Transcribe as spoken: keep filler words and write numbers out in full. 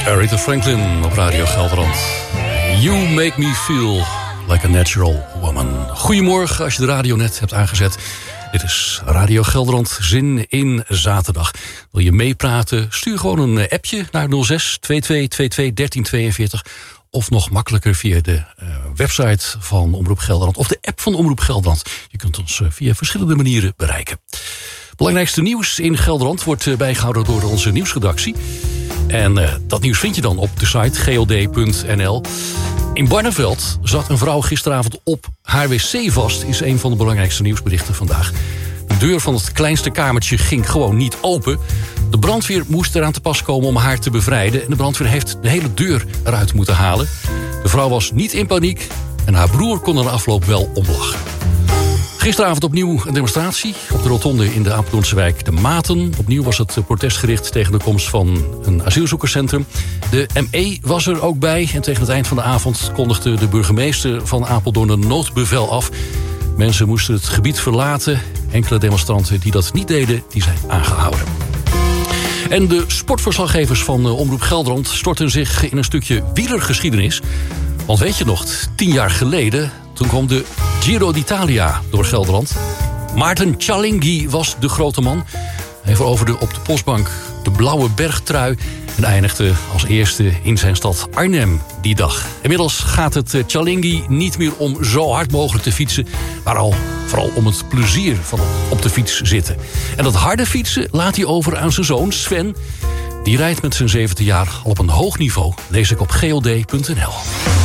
Aretha Franklin op Radio Gelderland. You make me feel like a natural woman. Goedemorgen als je de radio net hebt aangezet. Dit is Radio Gelderland, Zin in Zaterdag. Wil je meepraten? Stuur gewoon een appje naar nul zes twee twee twee twee dertien tweeënveertig. Of nog makkelijker via de uh, website van Omroep Gelderland. Of de app van Omroep Gelderland. Je kunt ons uh, via verschillende manieren bereiken. Belangrijkste nieuws in Gelderland wordt uh, bijgehouden door onze nieuwsredactie. En uh, dat nieuws vind je dan op de site g l d punt n l. In Barneveld zat een vrouw gisteravond op haar wc vast, is een van de belangrijkste nieuwsberichten vandaag. De deur van het kleinste kamertje ging gewoon niet open. De brandweer moest eraan te pas komen om haar te bevrijden. En de brandweer heeft de hele deur eruit moeten halen. De vrouw was niet in paniek en haar broer kon er de afloop wel om lachen. Gisteravond opnieuw een demonstratie op de rotonde in de Apeldoornse wijk De Maten. Opnieuw was het protest gericht tegen de komst van een asielzoekerscentrum. De M E was er ook bij en tegen het eind van de avond kondigde de burgemeester van Apeldoorn een noodbevel af. Mensen moesten het gebied verlaten. Enkele demonstranten die dat niet deden, die zijn aangehouden. En de sportverslaggevers van Omroep Gelderland storten zich in een stukje wielergeschiedenis. Want weet je nog, tien jaar geleden, toen kwam de Giro d'Italia door Gelderland. Maarten Cialinghi was de grote man. Hij veroverde op de postbank de blauwe bergtrui en eindigde als eerste in zijn stad Arnhem die dag. Inmiddels gaat het Cialinghi niet meer om zo hard mogelijk te fietsen, maar al vooral om het plezier van op de fiets zitten. En dat harde fietsen laat hij over aan zijn zoon Sven. Die rijdt met zijn zeventien jaar al op een hoog niveau. Lees ik op g l d punt n l.